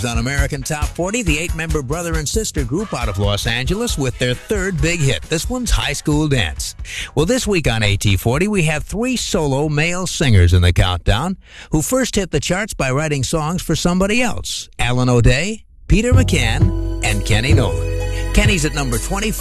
Next on American Top 40, the 8-member brother and sister group out of Los Angeles with their third big hit. This one's High School Dance. Well, this week on AT40, we have 3 solo male singers in the countdown who first hit the charts by writing songs for somebody else. Alan O'Day, Peter McCann, and Kenny Nolan. Kenny's at number 24.